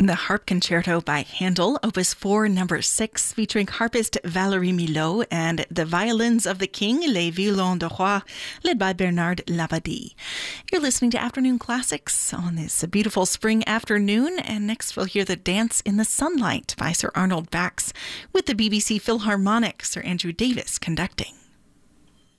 The Harp Concerto by Handel, Opus 4, number 6, featuring harpist Valérie Milhaud and the Violins of the King, Les Violons de Roi, led by Bernard Labadie. You're listening to Afternoon Classics on this beautiful spring afternoon, and next we'll hear the Dance in the Sunlight by Sir Arnold Bax with the BBC Philharmonic, Sir Andrew Davis conducting.